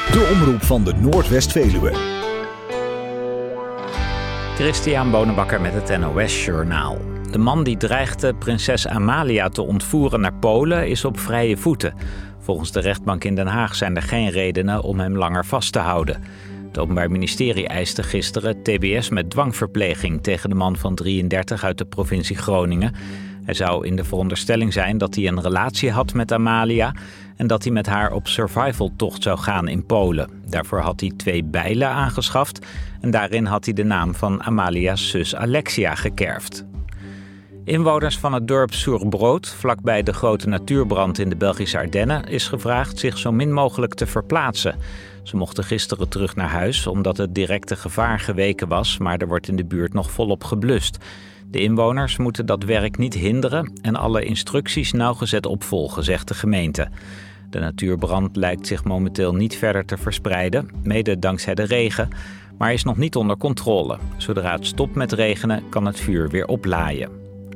De omroep van de Noordwest-Veluwe. Christian Bonenbakker met het NOS Journaal. De man die dreigde prinses Amalia te ontvoeren naar Polen is op vrije voeten. Volgens de rechtbank in Den Haag zijn er geen redenen om hem langer vast te houden. Het Openbaar Ministerie eiste gisteren TBS met dwangverpleging tegen de man van 33 uit de provincie Groningen. Hij zou in de veronderstelling zijn dat hij een relatie had met Amalia en dat hij met haar op survivaltocht zou gaan in Polen. Daarvoor had hij 2 bijlen aangeschaft en daarin had hij de naam van Amalia's zus Alexia gekerfd. Inwoners van het dorp Soerbrood, vlakbij de grote natuurbrand in de Belgische Ardennen, is gevraagd zich zo min mogelijk te verplaatsen. Ze mochten gisteren terug naar huis omdat het directe gevaar geweken was, maar er wordt in de buurt nog volop geblust. De inwoners moeten dat werk niet hinderen en alle instructies nauwgezet opvolgen, zegt de gemeente. De natuurbrand lijkt zich momenteel niet verder te verspreiden, mede dankzij de regen, maar is nog niet onder controle. Zodra het stopt met regenen, kan het vuur weer oplaaien.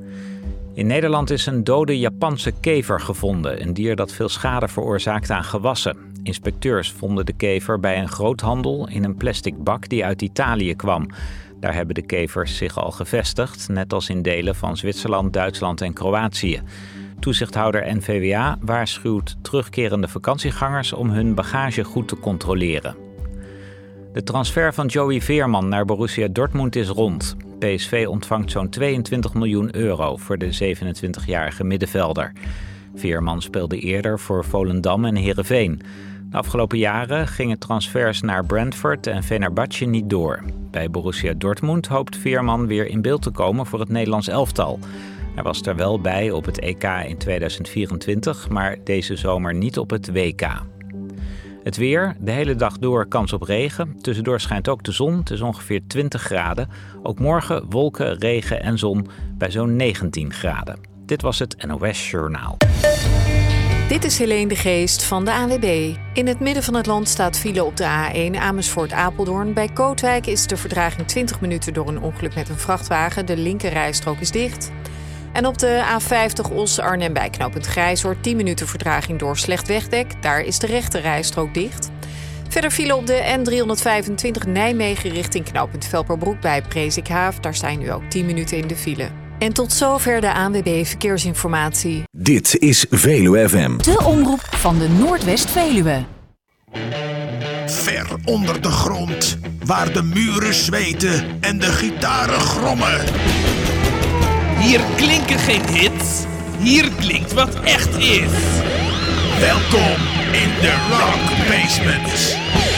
In Nederland is een dode Japanse kever gevonden, een dier dat veel schade veroorzaakt aan gewassen. Inspecteurs vonden de kever bij een groothandel in een plastic bak die uit Italië kwam. Daar hebben de kevers zich al gevestigd, net als in delen van Zwitserland, Duitsland en Kroatië. Toezichthouder NVWA waarschuwt terugkerende vakantiegangers om hun bagage goed te controleren. De transfer van Joey Veerman naar Borussia Dortmund is rond. PSV ontvangt zo'n 22 miljoen euro voor de 27-jarige middenvelder. Veerman speelde eerder voor Volendam en Heerenveen. De afgelopen jaren gingen transfers naar Brentford en Fenerbahce niet door. Bij Borussia Dortmund hoopt Veerman weer in beeld te komen voor het Nederlands elftal. Hij was er wel bij op het EK in 2024, maar deze zomer niet op het WK. Het weer, de hele dag door kans op regen. Tussendoor schijnt ook de zon, het is ongeveer 20 graden. Ook morgen wolken, regen en zon bij zo'n 19 graden. Dit was het NOS Journaal. Dit is Helene de Geest van de ANWB. In het midden van het land staat file op de A1 Amersfoort-Apeldoorn. Bij Kootwijk is de vertraging 20 minuten door een ongeluk met een vrachtwagen. De linkerrijstrook is dicht. En op de A50 Os-Arnhem bij knooppunt Grijzoord 10 minuten vertraging door slecht wegdek. Daar is de rechterrijstrook dicht. Verder file op de N325 Nijmegen richting knooppunt Velperbroek bij Presikhaaf. Daar staan nu ook 10 minuten in de file. En tot zover de ANWB Verkeersinformatie. Dit is Veluwe FM. De omroep van de Noordwest-Veluwe. Ver onder de grond, waar de muren zweten en de gitaren grommen. Hier klinken geen hits, hier klinkt wat echt is. Welkom in de Rock Basement.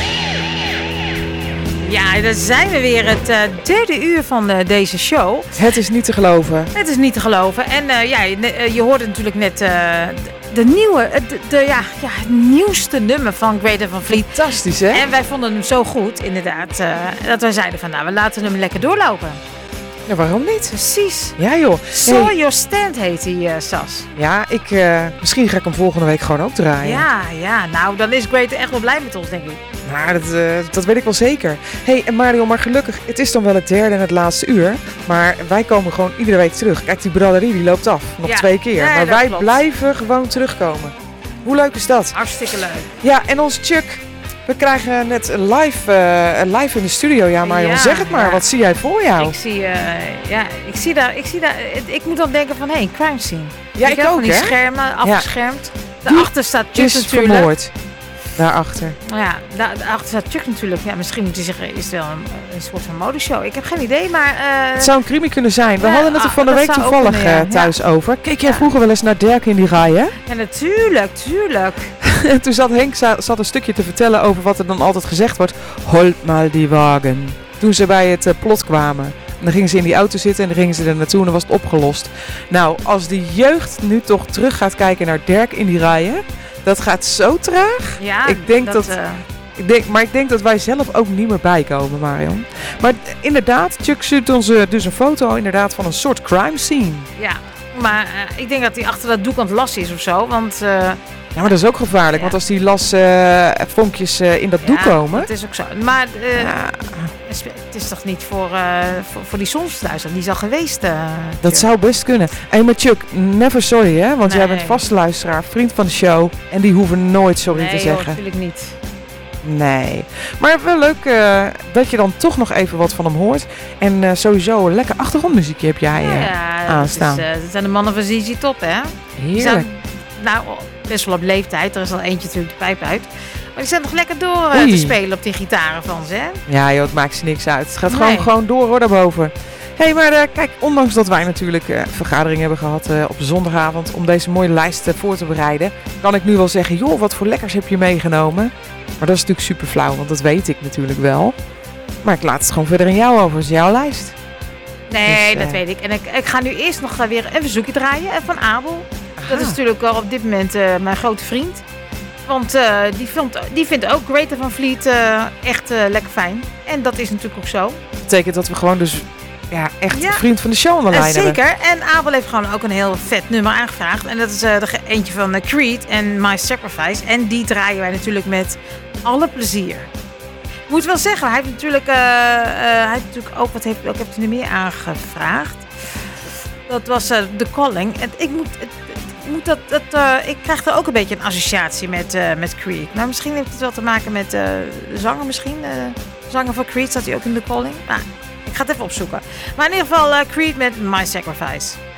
Ja, daar zijn we weer, het derde uur van deze show. Het is niet te geloven. Het is niet te geloven. En je hoorde natuurlijk net de nieuwe, het nieuwste nummer van Greta Van Fleet. Fantastisch, hè? En wij vonden hem zo goed, inderdaad, dat wij zeiden van, nou, we laten hem lekker doorlopen. Ja, waarom niet? Precies. Ja, joh. Saw Your Stand heet hij, Sas. Ja, misschien ga ik hem volgende week gewoon ook draaien. Ja, nou, dan is Greta echt wel blij met ons, denk ik. Maar dat weet ik wel zeker. En Mario, maar gelukkig, het is dan wel het derde en het laatste uur. Maar wij komen gewoon iedere week terug. Kijk, die braderie die loopt af. Nog 2 keer. Ja, maar wij klopt. blijven gewoon terugkomen. Hoe leuk is dat? Hartstikke leuk. Ja, en ons Chuck, we krijgen net live in de studio. Ja, Marion, zeg het maar. Ja. Wat zie jij voor jou? Ik zie daar. Ik moet dan denken van, een crime scene. Ja, ik ook, van die hè? schermen, afgeschermd. Ja. Daarachter staat Chuck is natuurlijk. Vermoord. Daarachter. Ja, daarachter staat Chuck natuurlijk. Ja, misschien moet hij zeggen, is het wel een soort van modeshow? Ik heb geen idee, maar... Het zou een crimi kunnen zijn. We hadden het er van de week toevallig thuis over. Keek jij vroeger wel eens naar Derk in die rij, hè? Ja, natuurlijk. En toen zat Henk een stukje te vertellen over wat er dan altijd gezegd wordt. Holt mal die wagen. Toen ze bij het plot kwamen. En dan gingen ze in die auto zitten en dan gingen ze er naartoe en dan was het opgelost. Nou, als de jeugd nu toch terug gaat kijken naar Derk in die rijen, dat gaat zo traag. Ja, ik denk dat wij zelf ook niet meer bijkomen, Marion. Maar inderdaad, Chuck stuurt ons dus een foto inderdaad van een soort crime scene. Ja, maar ik denk dat hij achter dat doek aan het lassen is of zo, want... Ja, maar dat is ook gevaarlijk, want als die vonkjes in dat doek komen... dat is ook zo. Maar het is toch niet voor die zonsluister, die is al geweest. Dat zou best kunnen. En met Chuck, never sorry, hè? Want jij bent vaste luisteraar, vriend van de show. En die hoeven nooit sorry te zeggen. Nee, natuurlijk niet. Nee. Maar wel leuk dat je dan toch nog even wat van hem hoort. En sowieso een lekker achtergrondmuziekje heb jij aanstaan. Dat zijn de mannen van ZZ Top, hè? Die Heerlijk. zijn, best wel op leeftijd. Er is al eentje natuurlijk de pijp uit. Maar die zijn nog lekker door te spelen op die gitaren van ze, hè? Ja joh, het maakt ze niks uit. Het gaat gewoon door hoor, daarboven. Hé, maar kijk, ondanks dat wij natuurlijk vergadering hebben gehad op zondagavond om deze mooie lijst voor te bereiden, kan ik nu wel zeggen, joh, wat voor lekkers heb je meegenomen? Maar dat is natuurlijk super flauw, want dat weet ik natuurlijk wel. Maar ik laat het gewoon verder aan jou over, is jouw lijst. Nee, dat weet ik. En ik ga nu eerst nog weer een verzoekje draaien van Abel. Aha. Dat is natuurlijk al op dit moment mijn grote vriend. Want die vindt ook Greta Van Fleet echt lekker fijn. En dat is natuurlijk ook zo. Dat betekent dat we gewoon dus echt een vriend van de show aan de lijn hebben. Zeker. En Abel heeft gewoon ook een heel vet nummer aangevraagd. En dat is eentje van Creed en My Sacrifice. En die draaien wij natuurlijk met alle plezier. Ik moet wel zeggen, hij heeft natuurlijk ook, wat heb hij nu meer aangevraagd? Dat was The Calling. En ik krijg er ook een beetje een associatie met Creed. Maar misschien heeft het wel te maken met de zanger misschien. De zanger van Creed, zat hij ook in The Calling? Nou, ik ga het even opzoeken. Maar in ieder geval Creed met My Sacrifice.